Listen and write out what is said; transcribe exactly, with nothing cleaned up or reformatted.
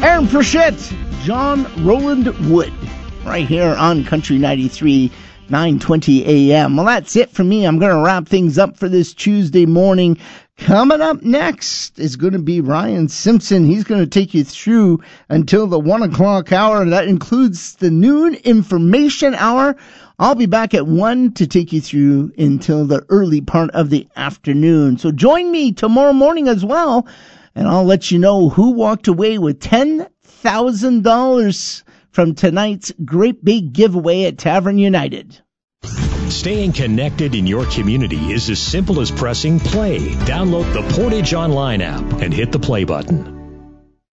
Aaron Pritchett, John Roland Wood, right here on Country ninety-three, nine twenty a.m. Well, that's it for me. I'm going to wrap things up for this Tuesday morning. Coming up next is going to be Ryan Simpson. He's going to take you through until the one o'clock hour. That includes the noon information hour. I'll be back at one to take you through until the early part of the afternoon. So join me tomorrow morning as well, and I'll let you know who walked away with ten thousand dollars from tonight's great big giveaway at Tavern United. Staying connected in your community is as simple as pressing play. Download the Portage Online app and hit the play button.